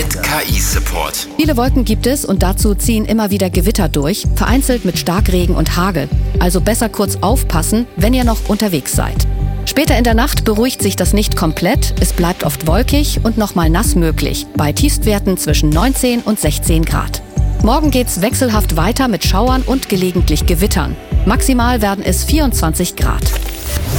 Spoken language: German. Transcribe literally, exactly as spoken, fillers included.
mit K I-Support. Viele Wolken gibt es und dazu ziehen immer wieder Gewitter durch, vereinzelt mit Starkregen und Hagel. Also besser kurz aufpassen, wenn ihr noch unterwegs seid. Später in der Nacht beruhigt sich das nicht komplett, es bleibt oft wolkig und nochmal nass möglich, bei Tiefstwerten zwischen neunzehn und sechzehn Grad. Morgen geht's wechselhaft weiter mit Schauern und gelegentlich Gewittern. Maximal werden es vierundzwanzig Grad.